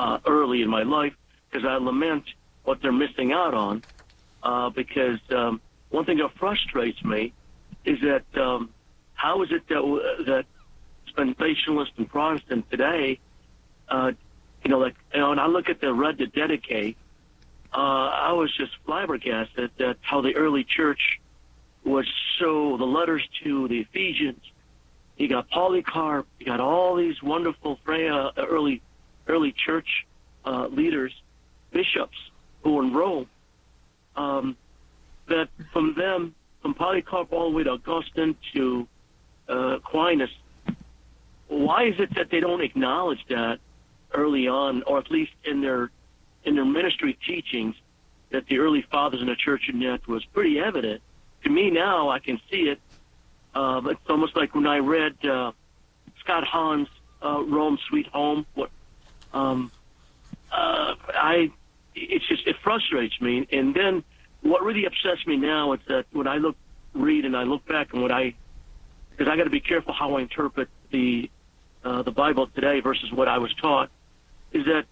early in my life, because I lament what they're missing out on. Because one thing that frustrates me is that how is it that dispensationalists and Protestants today, when I look at the Red to Dedicate, I was just flabbergasted at how the early church was so, the letters to the Ephesians, you got Polycarp, you got all these wonderful early church leaders, bishops who were in Rome, that from them, from Polycarp all the way to Augustine to Aquinas, why is it that they don't acknowledge that early on, or at least in their ministry teachings, that the early fathers in the church in that was pretty evident? To me now, I can see it. It's almost like when I read Scott Hahn's Rome Sweet Home. It frustrates me. And then what really upsets me now is that when I read and I look back and because I got to be careful how I interpret the Bible today versus what I was taught, is that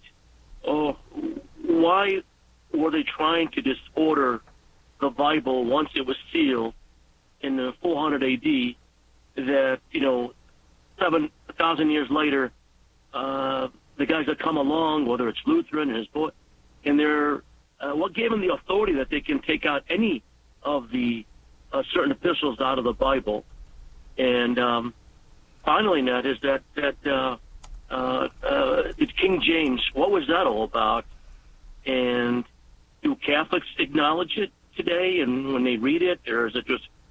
why were they trying to disorder the Bible once it was sealed in the 400 AD, that 7,000 years later, the guys that come along, whether it's Lutheran and his book, and what gave them the authority that they can take out any of the certain epistles out of the Bible? And finally, Ned, is that King James, what was that all about? And do Catholics acknowledge it today, and when they read it, or was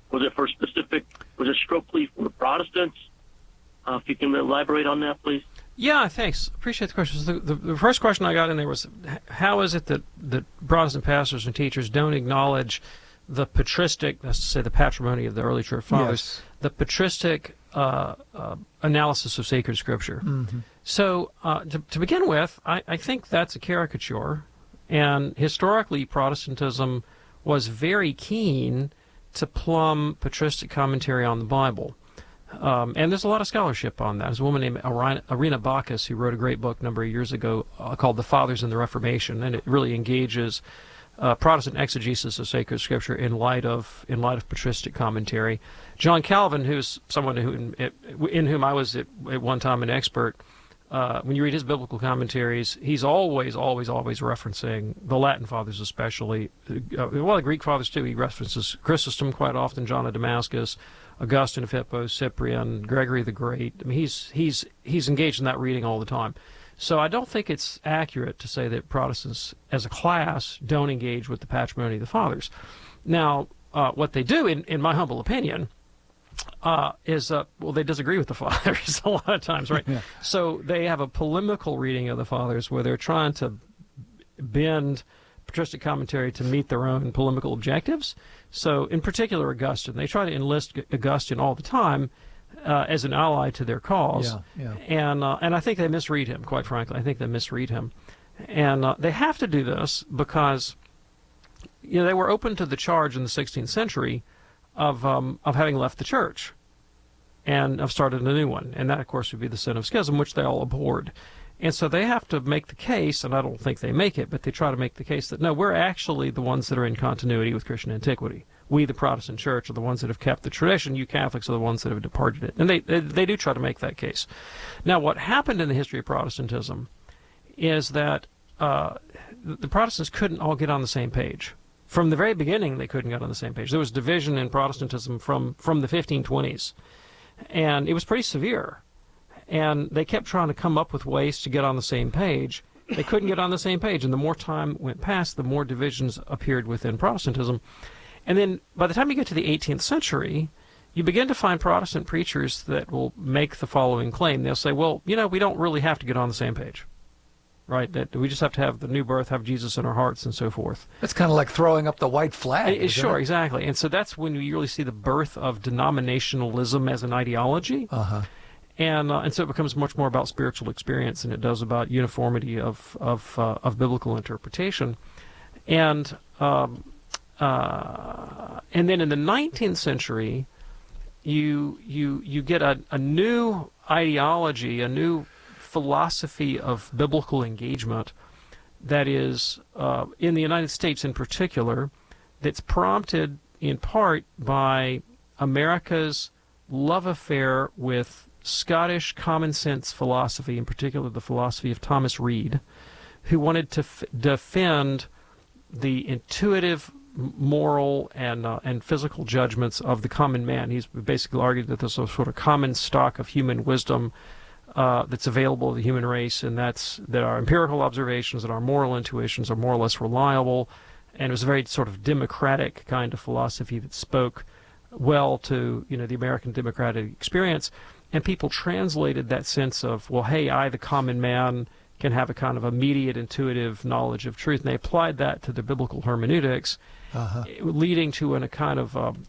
it strictly for Protestants? If you can elaborate on that, please. Yeah, thanks. Appreciate the question. The first question I got in there was, how is it that Protestant pastors and teachers don't acknowledge the patristic, that's to say the patrimony of the early church fathers, yes, the patristic analysis of sacred scripture? Mm-hmm. So to begin with, I think that's a caricature, and historically Protestantism was very keen to plumb patristic commentary on the Bible. And there's a lot of scholarship on that. There's a woman named Irina Bacchus who wrote a great book a number of years ago called The Fathers and the Reformation, and it really engages Protestant exegesis of sacred scripture in light of patristic commentary. John Calvin, who's someone in whom I was at one time an expert, when you read his biblical commentaries, he's always referencing the Latin fathers, especially. The Greek fathers too. He references Chrysostom quite often, John of Damascus, Augustine of Hippo, Cyprian, Gregory the Great. I mean, he's engaged in that reading all the time. So I don't think it's accurate to say that Protestants as a class don't engage with the patrimony of the fathers. Now, what they do, in my humble opinion, is they disagree with the fathers a lot of times, right? Yeah. So they have a polemical reading of the fathers where they're trying to bend patristic commentary to meet their own polemical objectives. So in particular, Augustine, they try to enlist Augustine all the time as an ally to their cause. Yeah, yeah. And I think they misread him, quite frankly. I think they misread him. And they have to do this because they were open to the charge in the 16th century of having left the church and have started a new one. And that, of course, would be the sin of schism, which they all abhorred. And so they have to make the case, and I don't think they make it, but they try to make the case that, no, we're actually the ones that are in continuity with Christian antiquity. We, the Protestant church, are the ones that have kept the tradition. You Catholics are the ones that have departed it. And they do try to make that case. Now, what happened in the history of Protestantism is that the Protestants couldn't all get on the same page. From the very beginning, they couldn't get on the same page. There was division in Protestantism from the 1520s, and it was pretty severe. And they kept trying to come up with ways to get on the same page. They couldn't get on the same page, and the more time went past, the more divisions appeared within Protestantism. And then by the time you get to the 18th century, you begin to find Protestant preachers that will make the following claim. They'll say, well, we don't really have to get on the same page, right? That we just have to have the new birth, have Jesus in our hearts, and so forth. It's kind of like throwing up the white flag. Sure, exactly. And so that's when you really see the birth of denominationalism as an ideology. Uh-huh. And so it becomes much more about spiritual experience than it does about uniformity of biblical interpretation. And then in the 19th century, you get a new ideology, a new philosophy of biblical engagement that is, in the United States in particular, that's prompted in part by America's love affair with Scottish common sense philosophy, in particular the philosophy of Thomas Reid, who wanted to defend the intuitive, moral, and physical judgments of the common man. He's basically argued that there's a sort of common stock of human wisdom that's available to the human race, and that our empirical observations and our moral intuitions are more or less reliable. And it was a very sort of democratic kind of philosophy that spoke well to, the American democratic experience. And people translated that sense of, well, hey, I, the common man, can have a kind of immediate intuitive knowledge of truth. And they applied that to the biblical hermeneutics, leading to a kind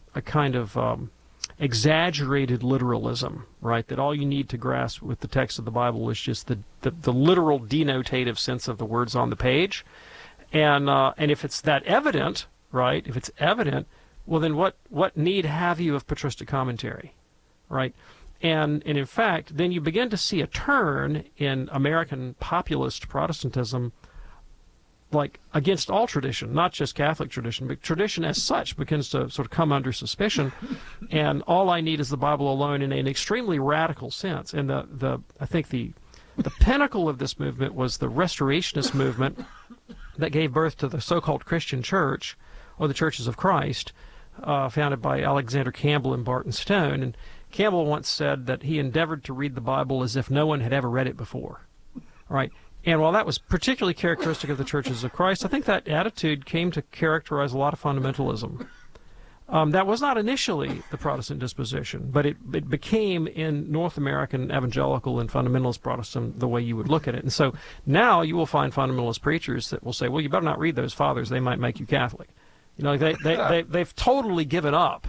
of exaggerated literalism, right? That all you need to grasp with the text of the Bible is just the literal denotative sense of the words on the page. And if it's that evident, right? If it's evident, well, then what need have you of patristic commentary, right? And in fact, then you begin to see a turn in American populist Protestantism, like against all tradition, not just Catholic tradition, but tradition as such begins to sort of come under suspicion. And all I need is the Bible alone in an extremely radical sense. And I think the pinnacle of this movement was the Restorationist movement that gave birth to the so-called Christian Church, or the Churches of Christ, founded by Alexander Campbell and Barton Stone. And Campbell once said that he endeavored to read the Bible as if no one had ever read it before, right? And while that was particularly characteristic of the Churches of Christ, I think that attitude came to characterize a lot of fundamentalism. That was not initially the Protestant disposition, but it became in North American evangelical and fundamentalist Protestant the way you would look at it. And so now you will find fundamentalist preachers that will say, well, you better not read those fathers, they might make you Catholic. They've totally given up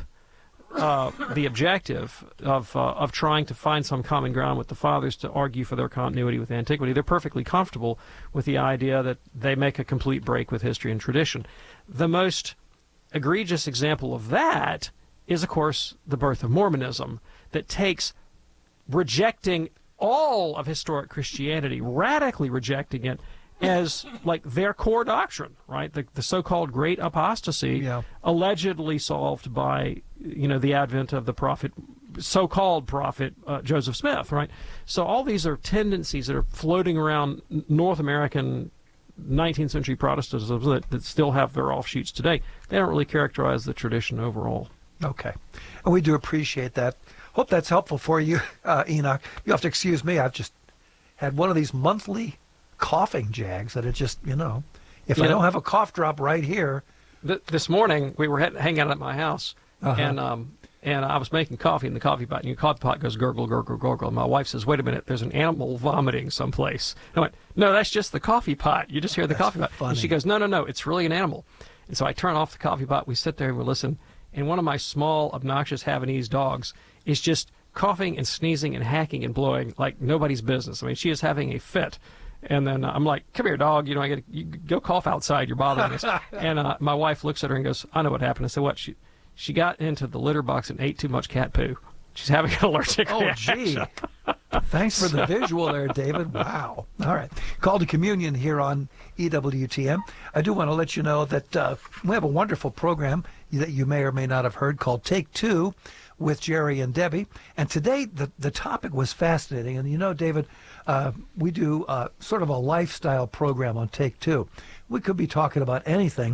the objective of trying to find some common ground with the fathers to argue for their continuity with antiquity. They're perfectly comfortable with the idea that they make a complete break with history and tradition. The most egregious example of that is, of course, the birth of Mormonism, that takes rejecting all of historic Christianity, radically rejecting it as like their core doctrine, right? The so-called great apostasy, allegedly solved by the advent of the so-called prophet Joseph Smith, right? So all these are tendencies that are floating around North American 19th century Protestantism that still have their offshoots today. They don't really characterize the tradition overall. Okay. And we do appreciate that. Hope that's helpful for you, Enoch. You have to excuse me. I've just had one of these monthly coughing jags that it just, if I don't have a cough drop right here. This morning, we were hanging out at my house, and I was making coffee in the coffee pot, and your coffee pot goes gurgle, gurgle, gurgle. And my wife says, wait a minute, there's an animal vomiting someplace. And I went, no, that's just the coffee pot. You just hear the coffee pot. Funny. And she goes, no, it's really an animal. And so I turn off the coffee pot, we sit there and we listen, and one of my small, obnoxious Havanese dogs is just coughing and sneezing and hacking and blowing like nobody's business. I mean, she is having a fit. And then I'm like, come here, dog. You go cough outside. You're bothering us. And my wife looks at her and goes, I know what happened. I said, what? She got into the litter box and ate too much cat poo. She's having an allergic reaction. Gee. Thanks for the visual there, David. Wow. All right. Call to Communion here on EWTN. I do want to let you know that we have a wonderful program that you may or may not have heard called Take Two with Jerry and Debbie. And today the topic was fascinating. And David, we do sort of a lifestyle program on Take Two. We could be talking about anything.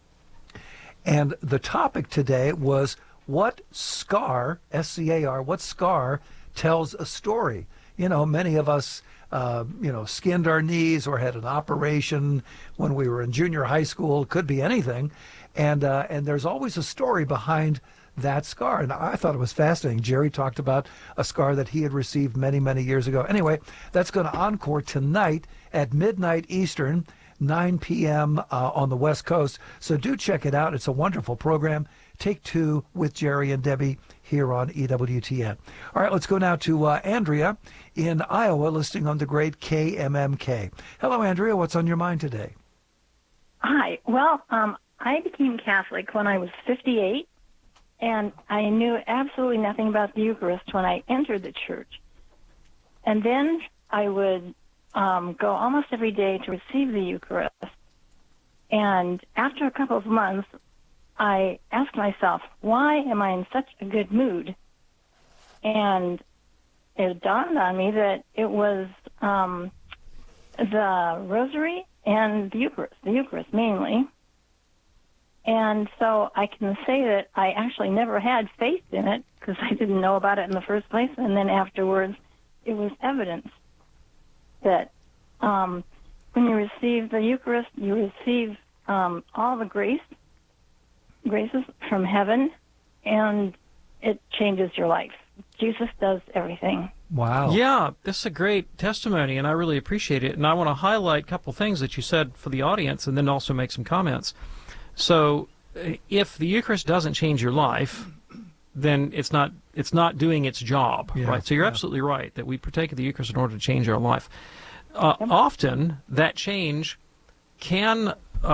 And the topic today was what scar, S-C-A-R, what scar tells a story. Many of us, skinned our knees or had an operation when we were in junior high school. It could be anything. And there's always a story behind that scar. And I thought it was fascinating. Jerry talked about a scar that he had received many, many years ago. Anyway, that's going to encore tonight at midnight Eastern, 9 p.m. On the West Coast. So do check it out. It's a wonderful program. Take Two with Jerry and Debbie here on EWTN. All right, let's go now to Andrea in Iowa, listening on the great KMMK. Hello, Andrea. What's on your mind today? Hi. Well, I became Catholic when I was 58, and I knew absolutely nothing about the Eucharist when I entered the church. And then I would go almost every day to receive the Eucharist. And after a couple of months, I asked myself, why am I in such a good mood? And it dawned on me that it was the Rosary and the Eucharist mainly. And so I can say that I actually never had faith in it because I didn't know about it in the first place. And then afterwards, it was evidence that when you receive the Eucharist, you receive all the graces from heaven, and it changes your life. Jesus does everything. Wow. Yeah, this is a great testimony, and I really appreciate it. And I want to highlight a couple things that you said for the audience and then also make some comments. So if the Eucharist doesn't change your life, then it's not doing its job, right? So you're absolutely right that we partake of the Eucharist in order to change our life. Often that change can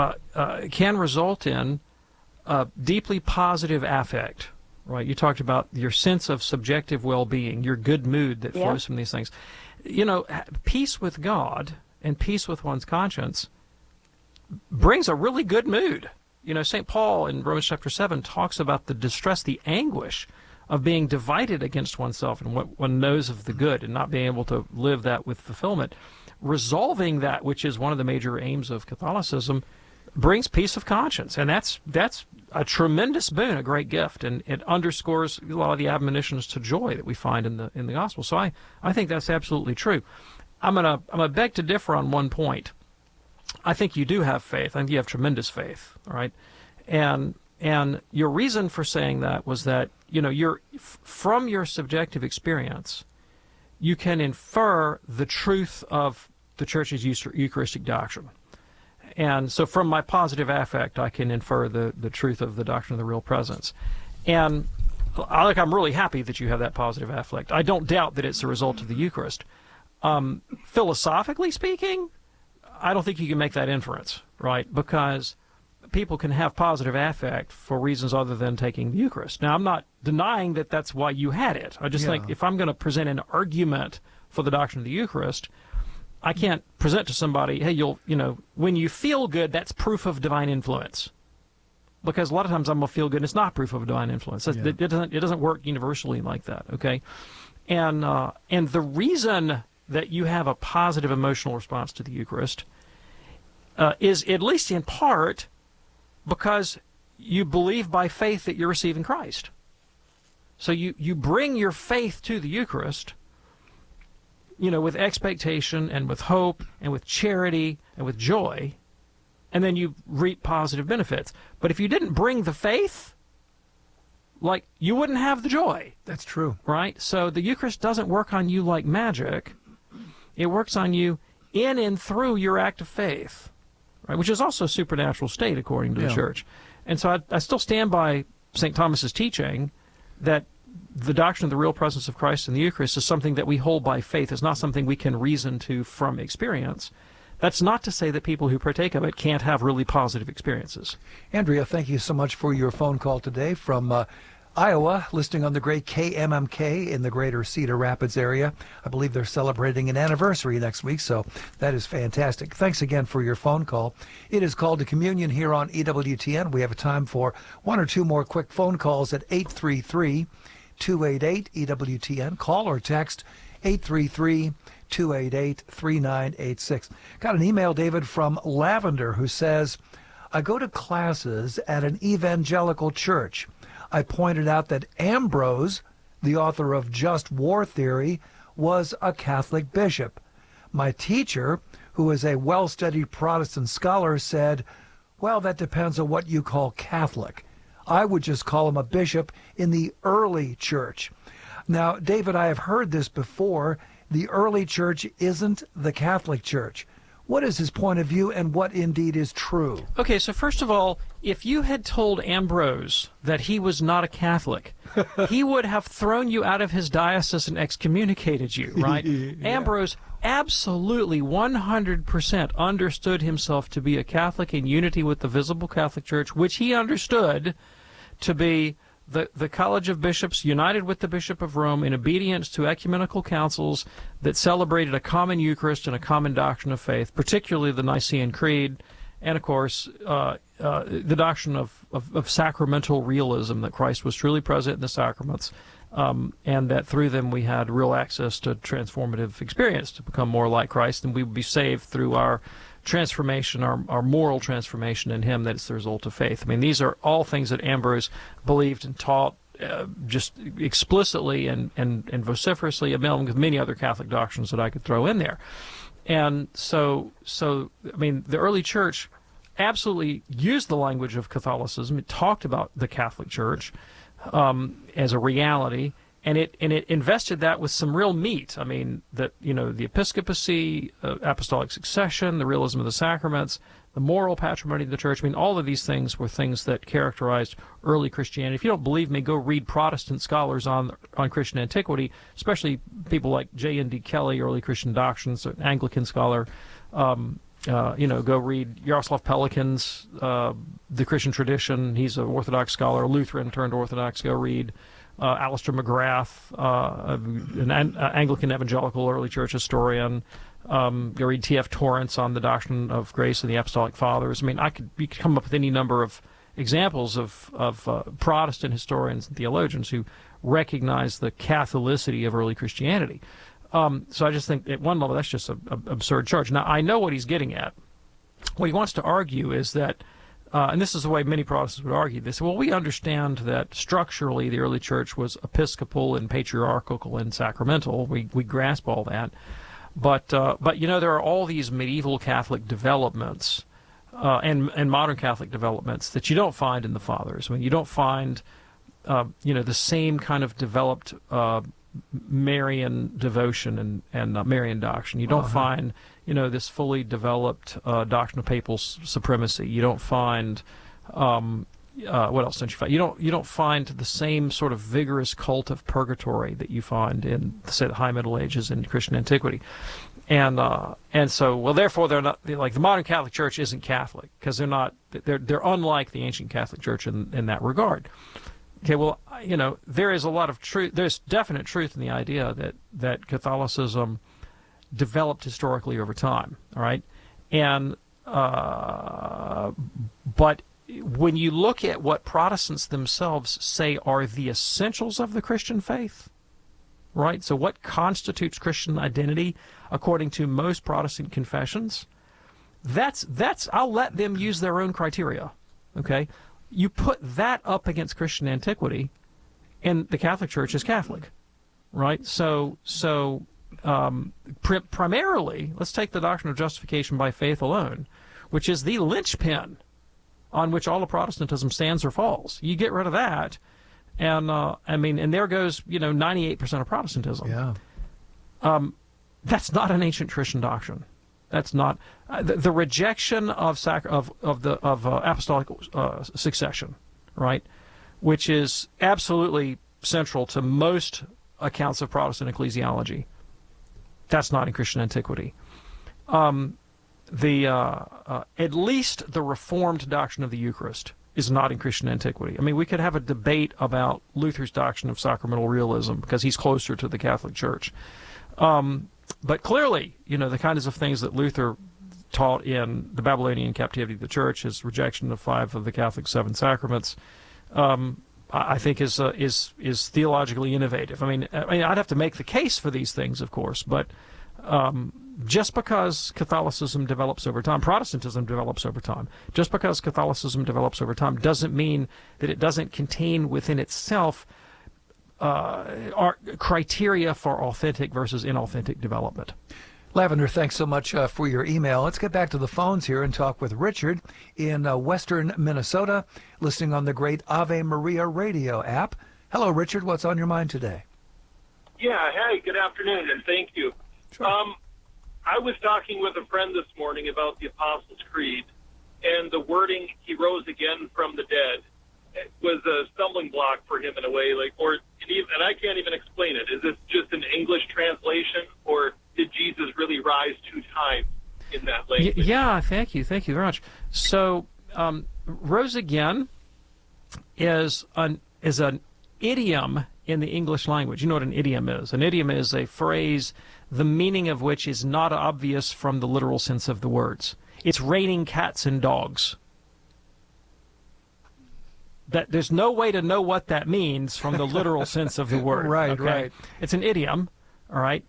result in deeply positive affect, right? You talked about your sense of subjective well-being, your good mood that flows from these things. You know, peace with God and peace with one's conscience brings a really good mood. You know, St. Paul in Romans chapter 7 talks about the distress, the anguish of being divided against oneself and what one knows of the good and not being able to live that with fulfillment. Resolving that, which is one of the major aims of Catholicism, brings peace of conscience, and that's a tremendous boon, a great gift, and it underscores a lot of the admonitions to joy that we find in the gospel. So I think that's absolutely true. I'm gonna beg to differ on one point. I think you do have faith. I think you have tremendous faith, all right? And your reason for saying that was that, you know, from your subjective experience, you can infer the truth of the Church's Eucharistic doctrine. And so from my positive affect, I can infer the truth of the doctrine of the real presence. And I'm really happy that you have that positive affect. I don't doubt that it's a result of the Eucharist. Philosophically speaking, I don't think you can make that inference, right? Because people can have positive affect for reasons other than taking the Eucharist. Now, I'm not denying that that's why you had it. I just think if I'm going to present an argument for the doctrine of the Eucharist, I can't present to somebody, hey, when you feel good, that's proof of divine influence. Because a lot of times I'm going to feel good, and it's not proof of divine influence. It doesn't work universally like that, okay? And the reason that you have a positive emotional response to the Eucharist is, at least in part, because you believe by faith that you're receiving Christ. So you bring your faith to the Eucharist, you know, with expectation and with hope and with charity and with joy, and then you reap positive benefits. But if you didn't bring the faith, like, you wouldn't have the joy. That's true. Right? So the Eucharist doesn't work on you like magic. It works on you in and through your act of faith, right? Which is also a supernatural state according to the Church. And so I still stand by St. Thomas's teaching that the doctrine of the real presence of Christ in the Eucharist is something that we hold by faith. It's not something we can reason to from experience. That's not to say that people who partake of it can't have really positive experiences. Andrea, thank you so much for your phone call today from Iowa, listening on the great KMMK in the greater Cedar Rapids area. I believe they're celebrating an anniversary next week, so that is fantastic. Thanks again for your phone call. It is Called to Communion here on EWTN. We have a time for one or two more quick phone calls at 833-288-EWTN. Call or text 833-288-3986. Got an email, David, from Lavender, who says, I go to classes at an evangelical church. I pointed out that Ambrose, the author of Just War Theory, was a Catholic bishop. My teacher, who is a well-studied Protestant scholar, said, well, that depends on what you call Catholic. I would just call him a bishop in the early church. Now, David, I have heard this before. The early church isn't the Catholic Church. What is his point of view, and what indeed is true? Okay, so first of all, if you had told Ambrose that he was not a Catholic, he would have thrown you out of his diocese and excommunicated you, right? Ambrose absolutely 100% understood himself to be a Catholic in unity with the visible Catholic Church, which he understood to be the College of Bishops united with the Bishop of Rome in obedience to ecumenical councils that celebrated a common Eucharist and a common doctrine of faith, particularly the Nicene Creed, and, of course, the doctrine of sacramental realism, that Christ was truly present in the sacraments, and that through them we had real access to transformative experience to become more like Christ, and we would be saved through our transformation, our moral transformation in Him. That's the result of faith. I mean, these are all things that Ambrose believed and taught just explicitly and vociferously, along with many other Catholic doctrines that I could throw in there. And so I mean, the early church absolutely used the language of Catholicism. It talked about the Catholic Church as a reality, and it invested that with some real meat. I mean, that, you know, the episcopacy, apostolic succession, the realism of the sacraments, the moral patrimony of the church. I mean, all of these things were things that characterized early Christianity. If you don't believe me, go read Protestant scholars on Christian antiquity, especially people like J.N.D. Kelly, Early Christian Doctrines, an Anglican scholar. You know, go read Yaroslav Pelikan's The Christian Tradition. He's an Orthodox scholar, Lutheran turned Orthodox. Go read Alistair McGrath, an Anglican evangelical early church historian. Go read T.F. Torrance on the doctrine of grace and the Apostolic Fathers. I mean, you could come up with any number of examples of Protestant historians and theologians who recognize the Catholicity of early Christianity. So I just think at one level that's just an absurd charge. Now, I know what he's getting at. What he wants to argue is that, and this is the way many Protestants would argue this, well, we understand that structurally the early church was episcopal and patriarchal and sacramental. We grasp all that. But you know, there are all these medieval Catholic developments and modern Catholic developments that you don't find in the Fathers. I mean, you don't find, you know, the same kind of developed Marian devotion and Marian doctrine. You don't find, you know, this fully developed doctrine of papal supremacy. You don't find what else don't you find? You don't find the same sort of vigorous cult of purgatory that you find in, say, the High Middle Ages and Christian antiquity. And so, well, therefore, they're not like the modern Catholic Church isn't Catholic because they're unlike the ancient Catholic Church in that regard. Okay, well, you know, there is a lot of truth. There's definite truth in the idea that Catholicism developed historically over time. All right, and but when you look at what Protestants themselves say are the essentials of the Christian faith, right? So what constitutes Christian identity according to most Protestant confessions? That's I'll let them use their own criteria. Okay. You put that up against Christian antiquity, and the Catholic Church is Catholic, right? So primarily, let's take the doctrine of justification by faith alone, which is the linchpin on which all of Protestantism stands or falls. You get rid of that, and I mean, and there goes, you know, 98% of Protestantism. Yeah. That's not an ancient Christian doctrine. That's not the rejection of apostolic succession, right? Which is absolutely central to most accounts of Protestant ecclesiology. That's not in Christian antiquity. At least the Reformed doctrine of the Eucharist is not in Christian antiquity. I mean, we could have a debate about Luther's doctrine of sacramental realism because he's closer to the Catholic Church. But clearly, you know, the kinds of things that Luther taught in the Babylonian captivity of the church, his rejection of 5 of the Catholic 7 sacraments, I think is theologically innovative. I mean, I'd have to make the case for these things, of course, but just because Catholicism develops over time, Protestantism develops over time, just because Catholicism develops over time doesn't mean that it doesn't contain within itself our criteria for authentic versus inauthentic development. Lavender, thanks so much for your email. Let's get back to the phones here and talk with Richard in western Minnesota, listening on the great Ave Maria radio app. Hello, Richard. What's on your mind today? Yeah, hey, good afternoon, and thank you. Sure. I was talking with a friend this morning about the Apostles' Creed, and the wording, he rose again from the dead, was a stumbling block for him in a way, and I can't even explain it. Is this just an English translation, or did Jesus really rise 2 times in that language? Yeah, thank you very much. So, rose again is is an idiom in the English language. You know what an idiom is? An idiom is a phrase the meaning of which is not obvious from the literal sense of the words. It's raining cats and dogs. That there's no way to know what that means from the literal sense of the word. Right, okay? right. It's an idiom, all right,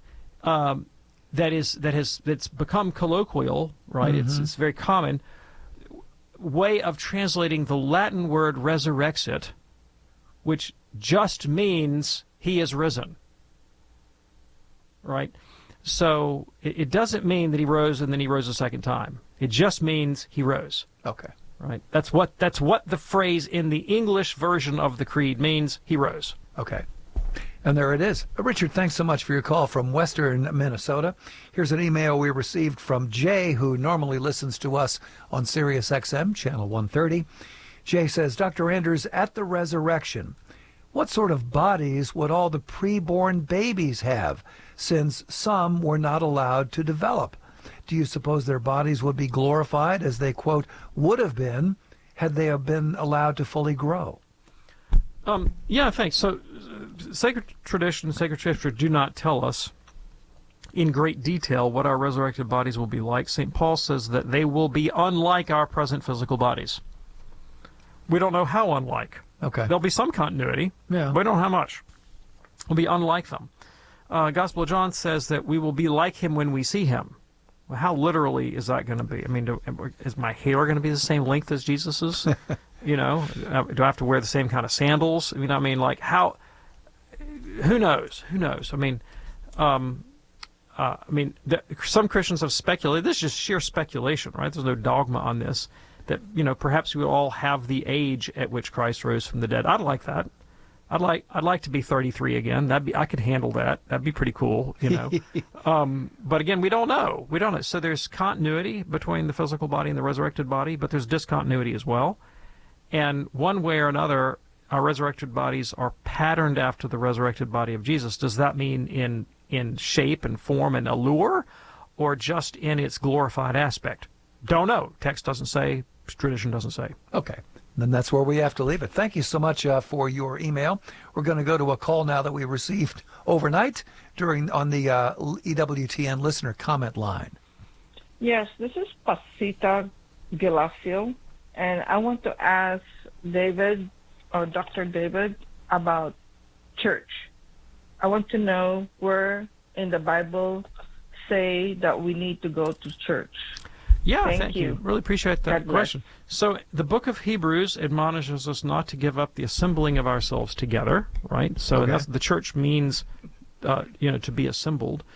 that's become colloquial, right? Mm-hmm. It's very common way of translating the Latin word resurrexit, which just means he is risen, right? So it doesn't mean that he rose and then he rose a second time. It just means he rose. Okay. Right. That's what the phrase in the English version of the creed means. He rose. Okay. And there it is. Richard, thanks so much for your call from Western Minnesota. Here's an email we received from Jay, who normally listens to us on Sirius XM, channel 130. Jay says, Dr. Anders, at the resurrection, what sort of bodies would all the preborn babies have, since some were not allowed to develop? Do you suppose their bodies would be glorified as they, quote, would have been had they have been allowed to fully grow? Yeah, thanks. So sacred tradition, sacred scripture do not tell us in great detail what our resurrected bodies will be like. St. Paul says that they will be unlike our present physical bodies. We don't know how unlike. Okay. There'll be some continuity, Yeah. but we don't know how much. We'll be unlike them. Gospel of John says that we will be like him when we see him. Well, how literally is that going to be? I mean, is my hair going to be the same length as Jesus's? You know, do I have to wear the same kind of sandals? I mean, like how? Who knows? Who knows? I mean, some Christians have speculated. This is just sheer speculation, right? There's no dogma on this. That, you know, perhaps we will all have the age at which Christ rose from the dead. I'd like that. I'd like to be 33 again. I could handle that. That'd be pretty cool, you know. But again, we don't know. We don't know. So there's continuity between the physical body and the resurrected body, but there's discontinuity as well. And one way or another, our resurrected bodies are patterned after the resurrected body of Jesus. Does that mean in shape and form and allure, or just in its glorified aspect? Don't know. Text doesn't say. Tradition doesn't say. Okay. Then that's where we have to leave it. Thank you so much for your email. We're going to go to a call now that we received overnight on the EWTN listener comment line. Yes, this is Pasita Galacio, and I want to ask David or Dr. David about church. I want to know where in the Bible say that we need to go to church. Yeah, thank you. Really appreciate that question. So the book of Hebrews admonishes us not to give up the assembling of ourselves together, right? So that's, the church means, to be assembled.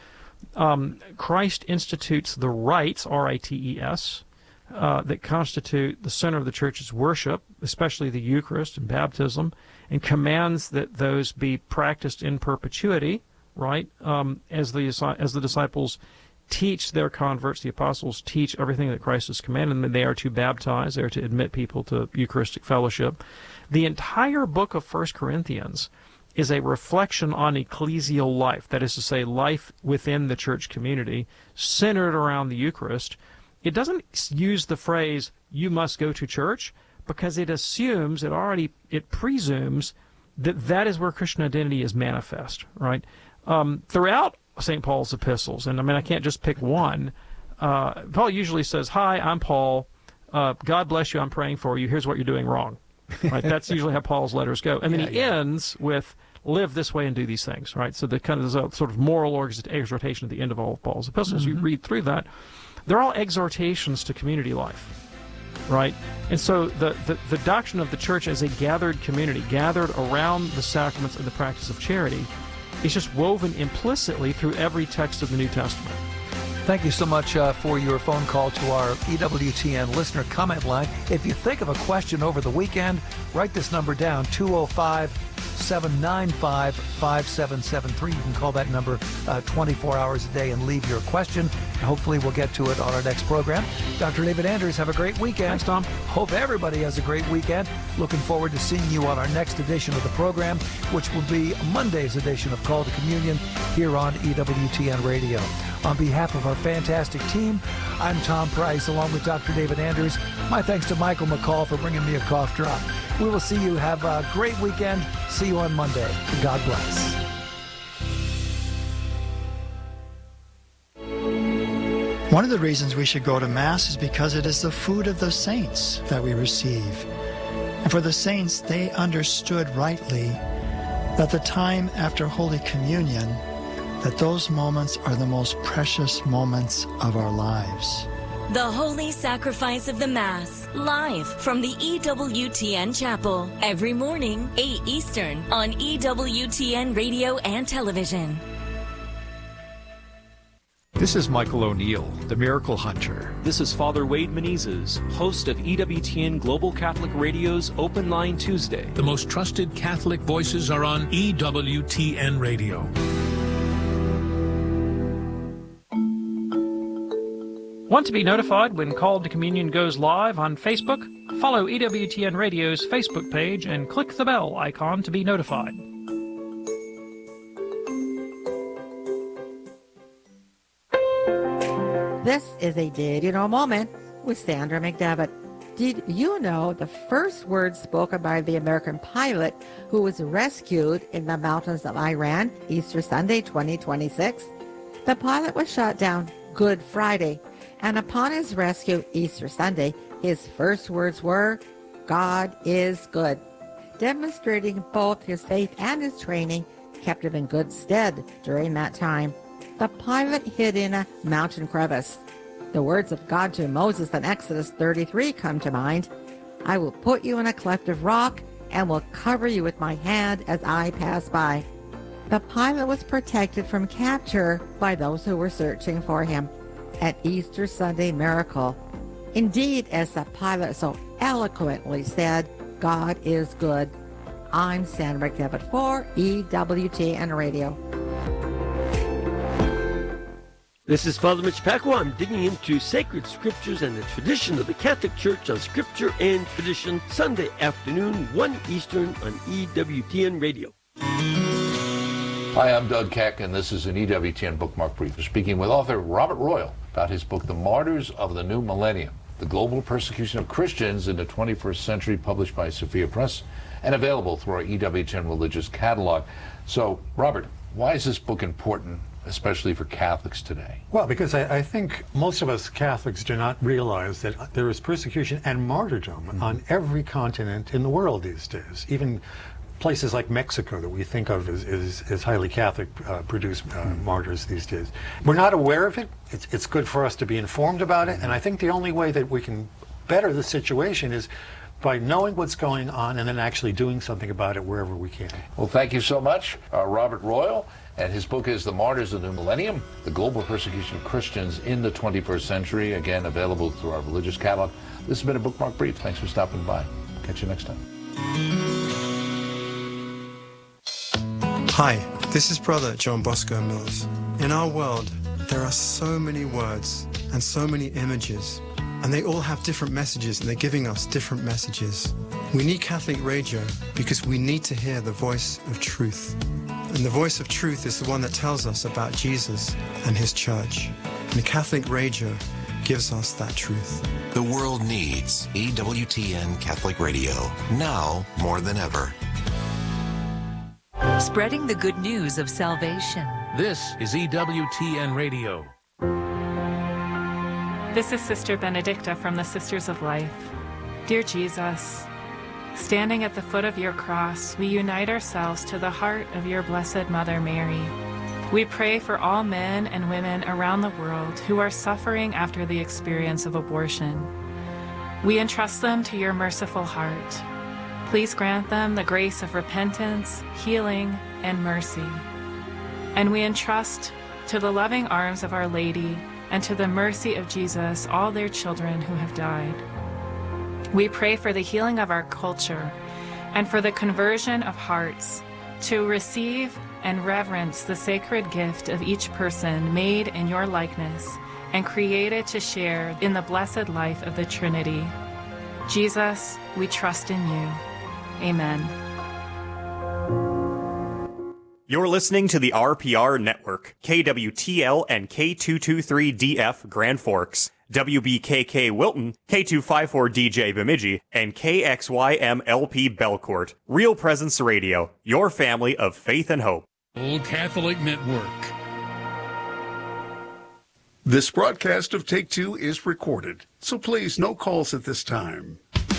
Christ institutes the rites, R-I-T-E-S, that constitute the center of the church's worship, especially the Eucharist and baptism, and commands that those be practiced in perpetuity, right? As the disciples teach their converts, the apostles teach everything that Christ has commanded them. They are to baptize, they are to admit people to Eucharistic fellowship. The entire book of 1 Corinthians is a reflection on ecclesial life, that is to say, life within the church community, centered around the Eucharist. It doesn't use the phrase, you must go to church, because it assumes, it presumes that is where Christian identity is manifest, right? Throughout St. Paul's epistles, and I can't just pick one. Paul usually says, "Hi, I'm Paul. God bless you. I'm praying for you. Here's what you're doing wrong." Right? That's usually how Paul's letters go. And then he ends with, "Live this way and do these things." Right? So there's a sort of moral exhortation at the end of all of Paul's epistles. You read through that; they're all exhortations to community life. Right? And so the doctrine of the church as a gathered community, gathered around the sacraments and the practice of charity, it's just woven implicitly through every text of the New Testament. Thank you so much for your phone call to our EWTN listener comment line. If you think of a question over the weekend, write this number down, 205-795-5773. You can call that number 24 hours a day and leave your question. Hopefully we'll get to it on our next program. Dr. David Anders, have a great weekend. Thanks, Tom. Hope everybody has a great weekend. Looking forward to seeing you on our next edition of the program, which will be Monday's edition of Call to Communion here on EWTN Radio. On behalf of our fantastic team, I'm Tom Price, along with Dr. David Andrews. My thanks to Michael McCall for bringing me a cough drop. We will see you. Have a great weekend. See you on Monday. God bless. One of the reasons we should go to Mass is because it is the food of the saints that we receive. And for the saints, they understood rightly that the time after Holy Communion, that those moments are the most precious moments of our lives. The Holy Sacrifice of the Mass, live from the EWTN Chapel, every morning, 8 Eastern, on EWTN Radio and Television. This is Michael O'Neill, the Miracle Hunter. This is Father Wade Menezes, host of EWTN Global Catholic Radio's Open Line Tuesday. The most trusted Catholic voices are on EWTN Radio. Want to be notified when Called to Communion goes live on Facebook? Follow EWTN Radio's Facebook page and click the bell icon to be notified. This is a Did You Know moment with Sandra McDevitt. Did you know the first words spoken by the American pilot who was rescued in the mountains of Iran, Easter Sunday 2026? The pilot was shot down Good Friday, and upon his rescue Easter Sunday, his first words were, "God is good." Demonstrating both his faith and his training kept him in good stead during that time. The pilot hid in a mountain crevice. The words of God to Moses in Exodus 33 come to mind. "I will put you in a cleft of rock and will cover you with my hand as I pass by." The pilot was protected from capture by those who were searching for him. An Easter Sunday miracle. Indeed, as the pilot so eloquently said, God is good. I'm Sandra McDevitt for EWTN Radio. This is Father Mitch Pacwa. I'm digging into sacred scriptures and the tradition of the Catholic Church on Scripture and Tradition, Sunday afternoon, 1 Eastern on EWTN Radio. Hi, I'm Doug Keck, and this is an EWTN Bookmark Brief. We're speaking with author Robert Royal about his book, The Martyrs of the New Millennium, The Global Persecution of Christians in the 21st Century, published by Sophia Press, and available through our EWTN Religious Catalog. So, Robert, why is this book important, especially for Catholics today? Well, because I think most of us Catholics do not realize that there is persecution and martyrdom on every continent in the world these days. Even places like Mexico that we think of as highly Catholic produce martyrs these days. We're not aware of it. It's good for us to be informed about it, and I think the only way that we can better the situation is by knowing what's going on and then actually doing something about it wherever we can. Well, thank you so much, Robert Royal. And his book is The Martyrs of the New Millennium, The Global Persecution of Christians in the 21st Century. Again, available through our religious catalog. This has been a Bookmark Brief. Thanks for stopping by. Catch you next time. Hi, this is Brother John Bosco Mills. In our world, there are so many words and so many images, and they all have different messages, and they're giving us different messages. We need Catholic radio because we need to hear the voice of truth. And the voice of truth is the one that tells us about Jesus and his church. And Catholic radio gives us that truth. The world needs EWTN Catholic Radio, now more than ever. Spreading the good news of salvation. This is EWTN Radio. This is Sister Benedicta from the Sisters of Life. Dear Jesus, standing at the foot of your cross, we unite ourselves to the heart of your Blessed Mother Mary. We pray for all men and women around the world who are suffering after the experience of abortion. We entrust them to your merciful heart. Please grant them the grace of repentance, healing, and mercy. And we entrust to the loving arms of Our Lady and to the mercy of Jesus all their children who have died. We pray for the healing of our culture and for the conversion of hearts to receive and reverence the sacred gift of each person made in your likeness and created to share in the blessed life of the Trinity. Jesus, we trust in you. Amen. You're listening to the RPR Network, KWTL and K223DF Grand Forks, WBKK Wilton, K254DJ Bemidji, and KXYMLP Belcourt. Real Presence Radio, your family of faith and hope. Old Catholic Network. This broadcast of Take Two is recorded, so please no calls at this time.